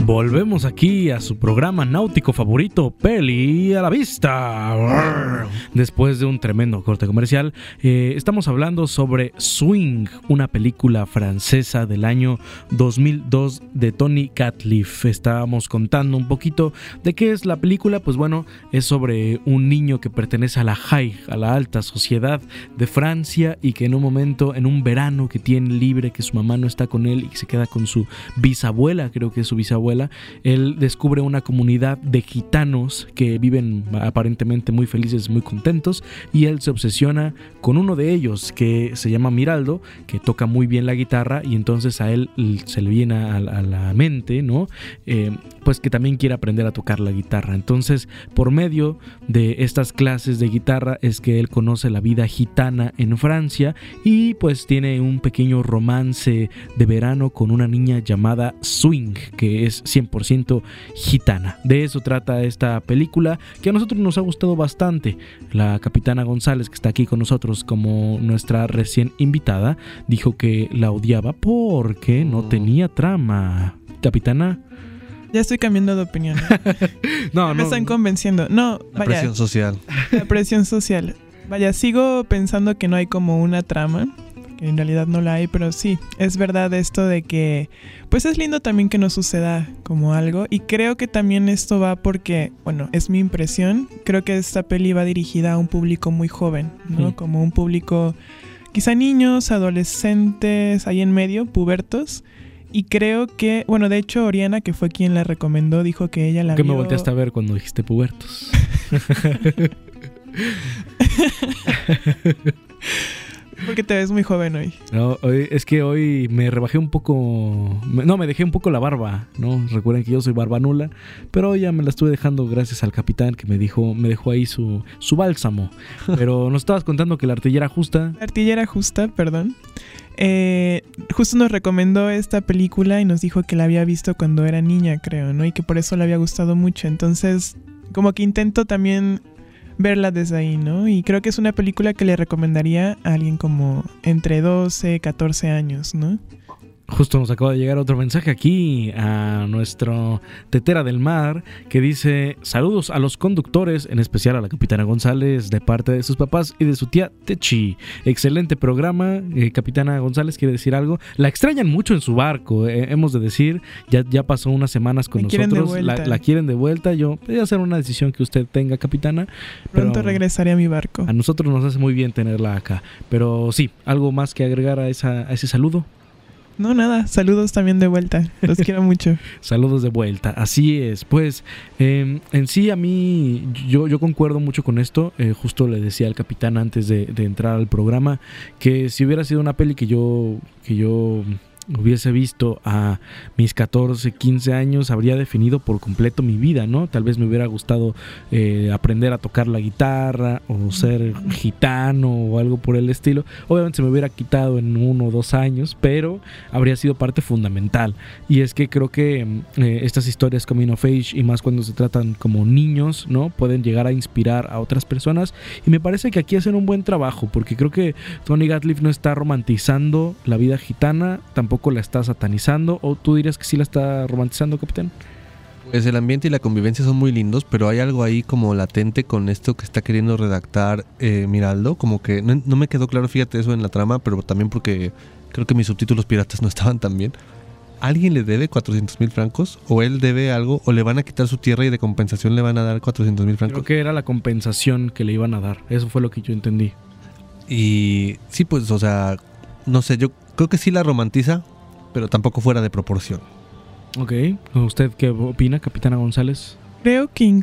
Volvemos aquí a su programa náutico favorito, Peli a la Vista. Después de un tremendo corte comercial, estamos hablando sobre Swing, una película francesa del año 2002 de Tony Gatliff. Estábamos contando un poquito de qué es la película. Pues bueno, es sobre un niño que pertenece a la high, a la alta sociedad de Francia, y que en un momento, en un verano que tiene libre, que su mamá no está con él y que se queda con su bisabuela, creo que es su bisabuela, él descubre una comunidad de gitanos que viven aparentemente muy felices, muy contentos, y él se obsesiona con uno de ellos que se llama Miraldo, que toca muy bien la guitarra, y entonces a él se le viene a la mente, ¿no? Pues que también quiere aprender a tocar la guitarra. Entonces, por medio de estas clases de guitarra es que él conoce la vida gitana en Francia, y pues tiene un pequeño romance de verano con una niña llamada Swing, que es 100% gitana. De eso trata esta película, que a nosotros nos ha gustado bastante. La capitana González, que está aquí con nosotros como nuestra recién invitada, dijo que la odiaba porque no tenía trama. Capitana, ya estoy cambiando de opinión. Me están convenciendo. No, la presión social. La presión social. Vaya, sigo pensando que no hay como una trama, que en realidad no la hay, pero sí, es verdad esto de que pues es lindo también que no suceda como algo, y creo que también esto va porque, bueno, es mi impresión, creo que esta peli va dirigida a un público muy joven, ¿no? Como un público, quizá niños, adolescentes, ahí en medio, pubertos. Y creo que, bueno, de hecho Oriana, que fue quien la recomendó, dijo que ella la vio... ¿Qué me volteaste a ver cuando dijiste pubertos? Porque te ves muy joven hoy. No, es que hoy me rebajé un poco... me dejé un poco la barba, ¿no? Recuerden que yo soy barba nula, pero ya me la estuve dejando gracias al capitán, que me dejó ahí su bálsamo. Pero nos estabas contando que la artillera justa... La artillera justa, perdón. Justo nos recomendó esta película y nos dijo que la había visto cuando era niña, creo, ¿no? Y que por eso le había gustado mucho. Entonces, como que intento también verla desde ahí, ¿no? Y creo que es una película que le recomendaría a alguien como entre 12, 14 años, ¿no? Justo nos acaba de llegar otro mensaje aquí a nuestro Tetera del Mar, que dice: saludos a los conductores, en especial a la capitana González, de parte de sus papás y de su tía Techi. Excelente programa. Capitana González, ¿quiere decir algo? La extrañan mucho en su barco, hemos de decir. Ya pasó unas semanas con nosotros. La quieren de vuelta. Yo voy a hacer una decisión que usted tenga, capitana. Pronto regresaré a mi barco. A nosotros nos hace muy bien tenerla acá. Pero sí, ¿algo más que agregar a ese saludo? No, nada, saludos también de vuelta, los quiero mucho. Saludos de vuelta, así es. Pues en sí, a mí, yo concuerdo mucho con esto. Justo le decía al capitán antes de entrar al programa que si hubiera sido una peli que yo hubiese visto a mis 14, 15 años, habría definido por completo mi vida, ¿no? Tal vez me hubiera gustado aprender a tocar la guitarra o ser gitano o algo por el estilo. Obviamente se me hubiera quitado en 1 o 2 años, pero habría sido parte fundamental. Y es que creo que estas historias coming of age, y más cuando se tratan como niños, ¿no? Pueden llegar a inspirar a otras personas, y me parece que aquí hacen un buen trabajo, porque creo que Tony Gatliff no está romantizando la vida gitana, tampoco la está satanizando. ¿O tú dirías que sí la está romantizando, capitán? Pues el ambiente y la convivencia son muy lindos, pero hay algo ahí como latente con esto que está queriendo redactar Miraldo. Como que no me quedó claro, fíjate, eso en la trama, pero también porque creo que mis subtítulos piratas no estaban tan bien. ¿Alguien le debe 400,000 francos? ¿O él debe algo? ¿O le van a quitar su tierra y de compensación le van a dar 400,000 francos? Creo que era la compensación que le iban a dar. Eso fue lo que yo entendí. Y sí, pues, o sea, no sé, yo creo que sí la romantiza, pero tampoco fuera de proporción. Ok, ¿usted qué opina, capitana González? Creo que